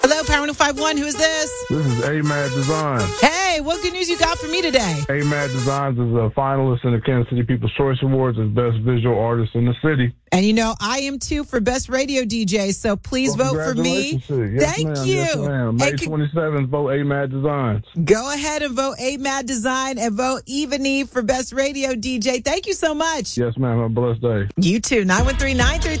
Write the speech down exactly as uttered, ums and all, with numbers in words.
Hello, Power one oh five one. Who is this? This is A-Mad Designs. Hey, what good news you got for me today? A-Mad Designs is a finalist in the Kansas City People's Choice Awards as Best Visual Artist in the city. And you know, I am too for Best Radio D J, so please well, vote for me. Yes, Thank ma'am. you. Yes, ma'am. May con- twenty-seventh, vote A-Mad Designs. Go ahead and vote A-Mad Design and vote Even Eve for Best Radio D J. Thank you so much. Yes, ma'am. Have a blessed day. You too. nine one three, nine three